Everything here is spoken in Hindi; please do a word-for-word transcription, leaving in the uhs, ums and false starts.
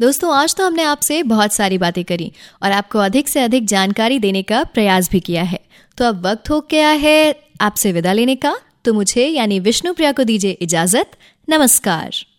दोस्तों, आज तो हमने आपसे बहुत सारी बातें करी और आपको अधिक से अधिक जानकारी देने का प्रयास भी किया है। तो अब वक्त हो गया है आपसे विदा लेने का। तो मुझे यानी विष्णुप्रिया को दीजिए इजाजत। नमस्कार।